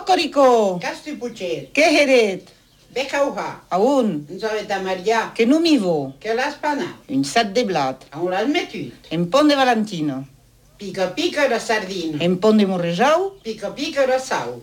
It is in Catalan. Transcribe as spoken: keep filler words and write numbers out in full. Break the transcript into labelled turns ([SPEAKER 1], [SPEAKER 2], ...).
[SPEAKER 1] Cocorico!
[SPEAKER 2] Castu Pucet,
[SPEAKER 1] Què heret?
[SPEAKER 2] Becauha,
[SPEAKER 1] A on?
[SPEAKER 2] nous avons ta Maria,
[SPEAKER 1] Que non mi vo?
[SPEAKER 2] que l'as pana,
[SPEAKER 1] Un sac de blat.
[SPEAKER 2] on l'as metut,
[SPEAKER 1] Un pont de Valentino.
[SPEAKER 2] pica pica de sardina,
[SPEAKER 1] Un pont de morrejau.
[SPEAKER 2] pica pica de sau.